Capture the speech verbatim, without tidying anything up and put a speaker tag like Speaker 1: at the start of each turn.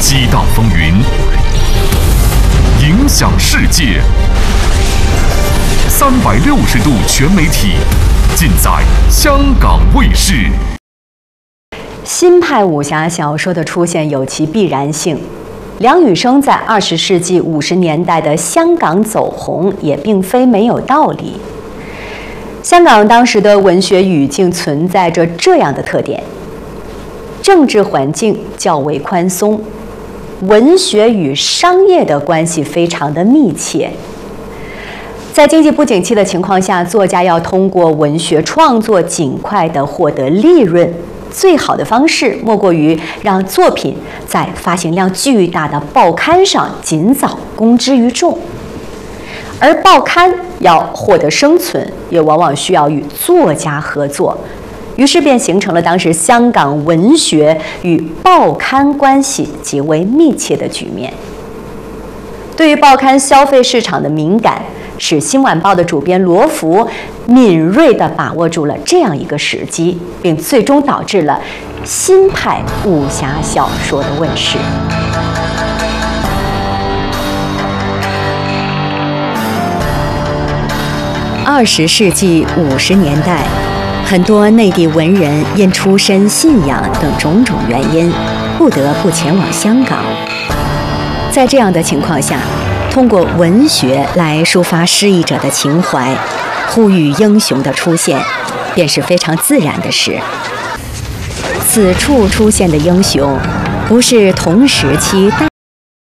Speaker 1: 激荡风云，影响世界。三百六十度全媒体，尽在香港卫视。
Speaker 2: 新派武侠小说的出现有其必然性。梁羽生在二十世纪五十年代的香港走红，也并非没有道理。香港当时的文学语境存在着这样的特点：政治环境较为宽松，文学与商业的关系非常的密切。在经济不景气的情况下，作家要通过文学创作尽快地获得利润，最好的方式莫过于让作品在发行量巨大的报刊上尽早公之于众。而报刊要获得生存，也往往需要与作家合作，于是便形成了当时香港文学与报刊关系极为密切的局面。对于报刊消费市场的敏感，使《新晚报》的主编罗浮敏锐地把握住了这样一个时机，并最终导致了新派武侠小说的问世。二十世纪五十年代，很多内地文人因出身、信仰等种种原因，不得不前往香港。在这样的情况下，通过文学来抒发失意者的情怀，呼吁英雄的出现，便是非常自然的事。此处出现的英雄，不是同时期大